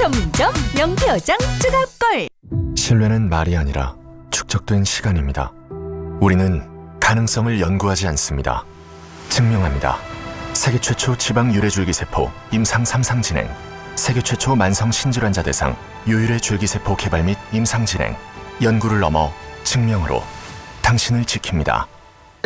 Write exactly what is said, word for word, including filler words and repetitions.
전문점 명태어장 주갑걸. 신뢰는 말이 아니라 축적된 시간입니다. 우리는 가능성을 연구하지 않습니다. 증명합니다. 세계 최초 지방 유래줄기세포 임상 삼 상 진행, 세계 최초 만성 신질환자 대상 유일의 줄기세포 개발 및 임상 진행, 연구를 넘어 증명으로 당신을 지킵니다.